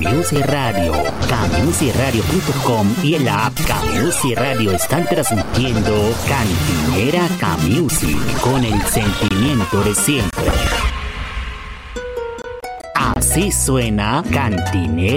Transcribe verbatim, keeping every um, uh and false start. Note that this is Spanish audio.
Camusi Radio, camusi radio punto com y en la app Camusi Radio están transmitiendo Cantinera Camusi con el sentimiento de siempre. Así suena Cantinera.